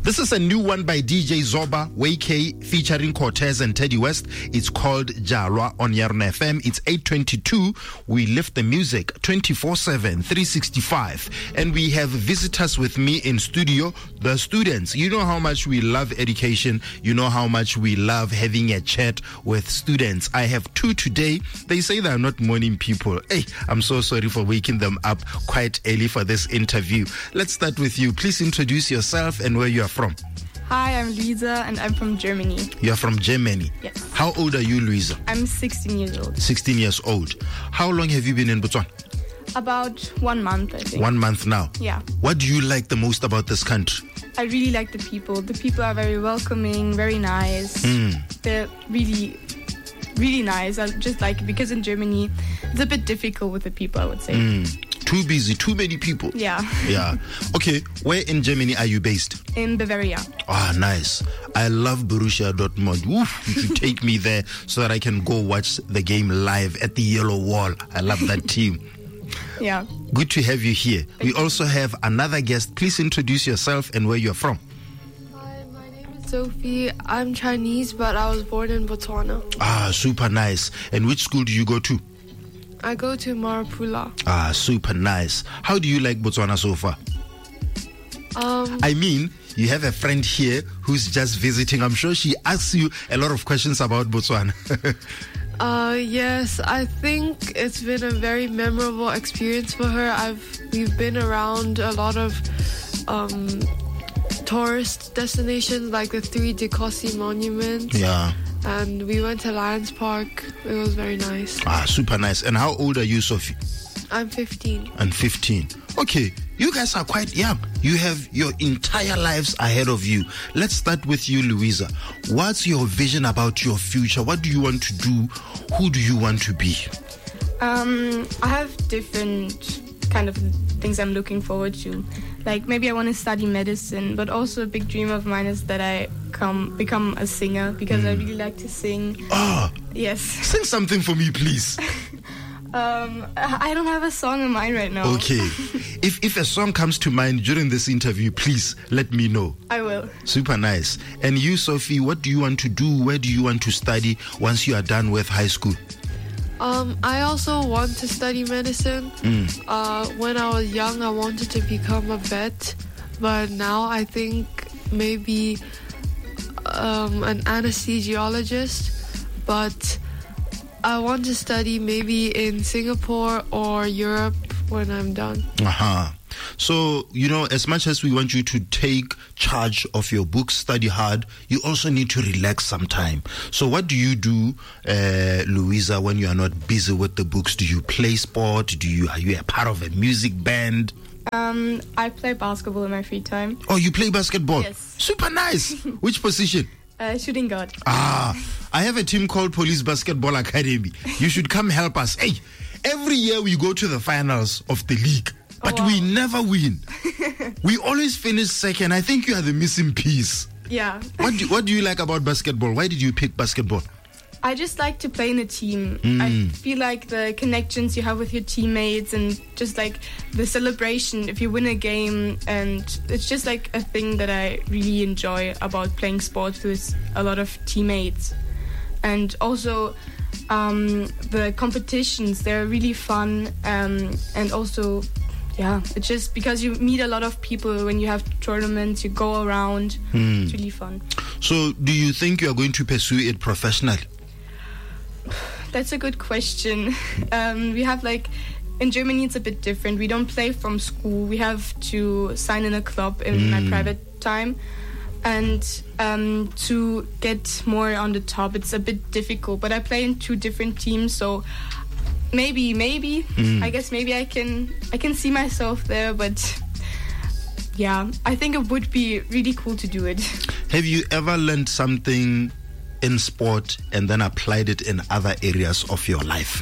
This is a new one by DJ Zoba, WayK, featuring Cortez and Teddy West. It's called Jalwa on Yarna FM. It's 8:22. We lift the music 24/7, 365. And we have visitors with me in studio, the students. You know how much we love education. You know how much we love having a chat with students. I have two today. They say they're not morning people. Hey, I'm so sorry for waking them up quite early for this interview. Let's start with you. Please introduce yourself and where you are from. Hi, I'm Luisa and I'm from Germany. You're from Germany? Yes. How old are you, Luisa? I'm 16 years old. 16 years old. How long have you been in Botswana? About 1 month, I think. 1 month now? Yeah. What do you like the most about this country? I really like the people. The people are very welcoming, very nice. They're really, really nice. I just like it because in Germany, it's a bit difficult with the people, I would say. Too busy, too many people. Yeah. Yeah. Okay, where in Germany are you based? In Bavaria. Ah, nice. I love Borussia Dortmund. Oof, you should take me there so that I can go watch the game live at the Yellow Wall. I love that team. Yeah. Good to have you here. We also have another guest. Please introduce yourself and where you're from. Hi, my name is Sophie. I'm Chinese, but I was born in Botswana. Ah, super nice. And which school do you go to? I go to Marapula. Ah, super nice. How do you like Botswana so far? I mean, you have a friend here who's just visiting. I'm sure she asks you a lot of questions about Botswana. Yes, I think it's been a very memorable experience for her. We've been around a lot of tourist destinations like the 3 Dekosi monuments. Yeah. And we went to Lions Park. It was very nice. Ah, super nice. And how old are you, Sophie? I'm 15. And 15. Okay, you guys are quite young. You have your entire lives ahead of you. Let's start with you, Luisa. What's your vision about your future? What do you want to do? Who do you want to be? I have different kind of things I'm looking forward to. Like maybe I want to study medicine, but also a big dream of mine is that I become a singer because I really like to sing. Oh, yes. Sing something for me, please. I don't have a song in mind right now. Okay. If a song comes to mind during this interview, please let me know. I will. Super nice. And you, Sophie, what do you want to do? Where do you want to study once you are done with high school? I also want to study medicine. When I was young, I wanted to become a vet, but now I think maybe an anesthesiologist. But I want to study maybe in Singapore or Europe when I'm done. So, you know, as much as we want you to take charge of your books, study hard, you also need to relax sometime. So what do you do, Luisa, when you are not busy with the books? Do you play sport? Are you a part of a music band? I play basketball in my free time. Oh, you play basketball? Yes. Super nice. Which position? Shooting guard. I have a team called Police Basketball Academy. You should come help us. Hey, every year we go to the finals of the league. But we never win. We always finish second. I think you are the missing piece. Yeah. What do you like about basketball? Why did you pick basketball? I just like to play in a team. I feel like the connections you have with your teammates and just like the celebration if you win a game, and it's just like a thing that I really enjoy about playing sports with a lot of teammates. And also the competitions, they're really fun, and also it's just because you meet a lot of people when you have tournaments, you go around. It's really fun. So do you think you are going to pursue it professionally? That's a good question. We have in Germany it's a bit different. We don't play from school. We have to sign in a club in my private time. And to get more on the top, it's a bit difficult. But I play in 2 different teams, so maybe I guess maybe I can see myself there. But yeah, I think it would be really cool to do it. Have you ever learned something in sport and then applied it in other areas of your life?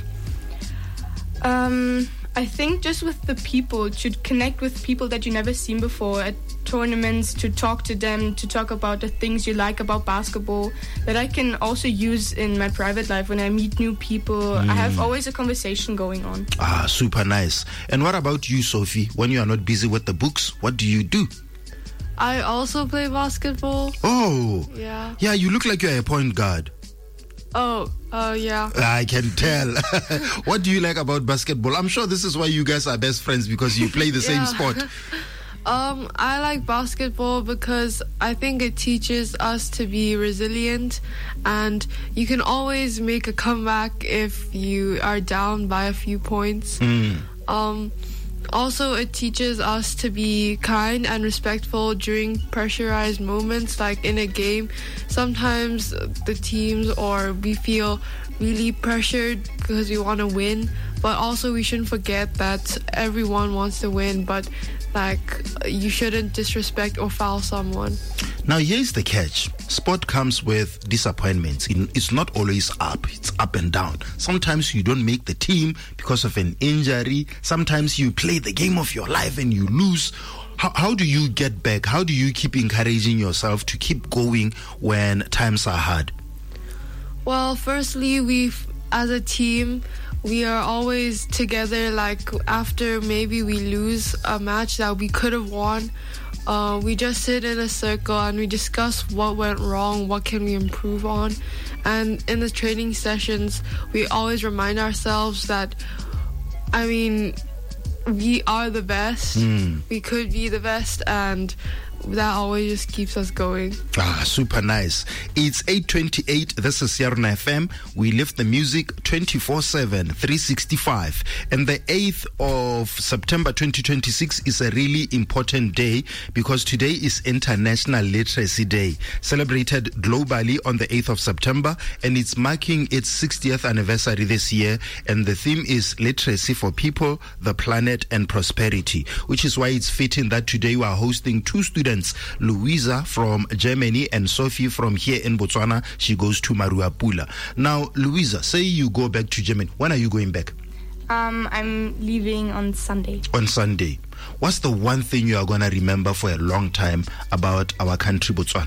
I think just with the people, to connect with people that you never seen before at tournaments, to talk to them, to talk about the things you like about basketball that I can also use in my private life when I meet new people. I have always a conversation going on. Ah, super nice. And what about you, Sophie? When you are not busy with the books, what do you do? I also play basketball. Oh. Yeah. Yeah, you look like you're a point guard. Oh, yeah. I can tell. What do you like about basketball? I'm sure this is why you guys are best friends, because you play the same sport. I like basketball because I think it teaches us to be resilient, and you can always make a comeback if you are down by a few points. Also, it teaches us to be kind and respectful during pressurized moments, like in a game. Sometimes the teams or we feel really pressured because we want to win, but also we shouldn't forget that everyone wants to win, but you shouldn't disrespect or foul someone. Now, here's the catch. Sport comes with disappointments. It's not always up. It's up and down. Sometimes you don't make the team because of an injury. Sometimes you play the game of your life and you lose. How do you get back? How do you keep encouraging yourself to keep going when times are hard? Well, firstly, as a team, we are always together. Like after maybe we lose a match that we could have won, we just sit in a circle and we discuss what went wrong, what can we improve on. And in the training sessions, we always remind ourselves that, we are the best. We could be the best, and that always just keeps us going. Super nice. It's 8:28. This is Yarna FM. We lift the music 24/7, 365. And the 8th of September 2026 is a really important day because today is International Literacy Day, celebrated globally on the 8th of September, and it's marking its 60th anniversary this year. And the theme is literacy for people, the planet, and prosperity, which is why it's fitting that today we are hosting two students, Louisa from Germany and Sophie from here in Botswana. She goes to Maruapula. Now, Louisa, say you go back to Germany. When are you going back? I'm leaving on Sunday. On Sunday. What's the one thing you are going to remember for a long time about our country, Botswana?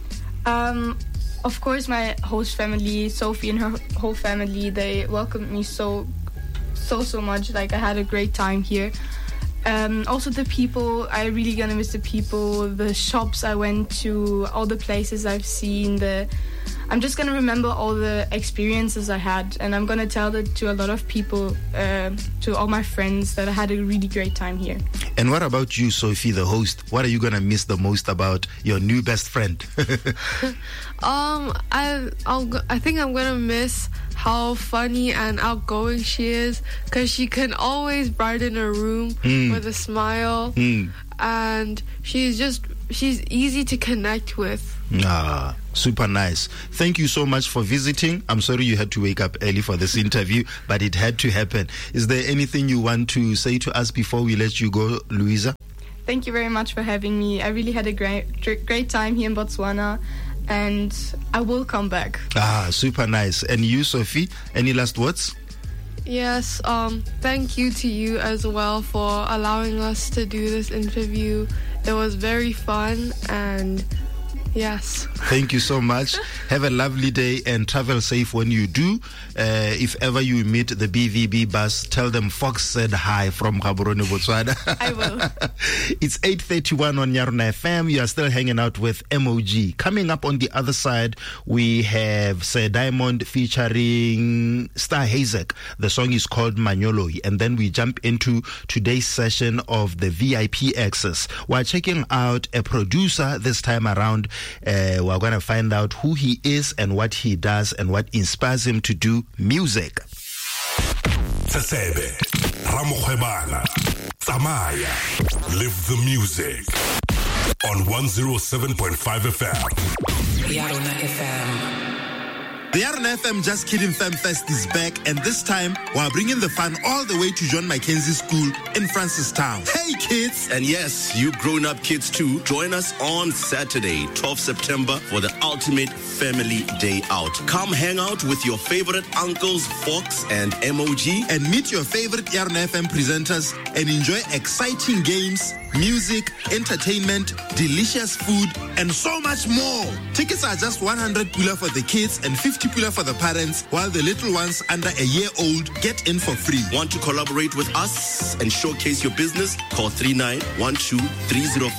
Of course, my host family, Sophie and her whole family, they welcomed me so much. Like, I had a great time here. Also the people, I really gonna miss the people, the shops I went to, all the places I've seen. I'm just gonna remember all the experiences I had, and I'm gonna tell that to a lot of people, to all my friends, that I had a really great time here. And what about you, Sophie, the host? What are you gonna miss the most about your new best friend? I think I'm gonna miss how funny and outgoing she is, because she can always brighten a room with a smile, and she's easy to connect with. Super nice. Thank you so much for visiting. I'm sorry you had to wake up early for this interview, but it had to happen. Is there anything you want to say to us before we let you go, Louisa? Thank you very much for having me. I really had a great time here in Botswana, and I will come back. Super nice. And you, Sophie, any last words? Yes, thank you to you as well for allowing us to do this interview. It was very fun, and yes. Thank you so much. Have a lovely day and travel safe when you do. If ever you meet the BVB bus, tell them Fox said hi from Gaborone, Botswana. I will. It's 8:31 on Yarna FM. You are still hanging out with MOG. Coming up on the other side, we have Sir Diamond featuring Star Hazek. The song is called Manyoloi. And then we jump into today's session of the VIP Access. We're checking out a producer this time around. We're going to find out who he is and what he does and what inspires him to do music. Tsesebe, Ramokgwebana, Tsamaya, live the music on 107.5 FM. Yarna FM. The Yarna FM Just Kidding Fam Fest is back, and this time we're bringing the fun all the way to John Mackenzie School in Francistown. Hey kids! And yes, you grown-up kids too, join us on Saturday, 12 September for the ultimate family day out. Come hang out with your favorite uncles, Fox and MOG, and meet your favorite Yarna FM presenters and enjoy exciting games, music, entertainment, delicious food, and so much more. Tickets are just 100 pula for the kids and 50 pula for the parents, while the little ones under a year old get in for free. Want to collaborate with us and showcase your business? Call 3912 305